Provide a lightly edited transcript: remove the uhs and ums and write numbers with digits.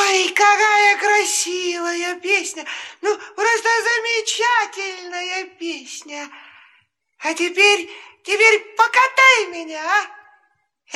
Ой, какая красивая песня. Ну, просто замечательная песня. А теперь покатай меня, а?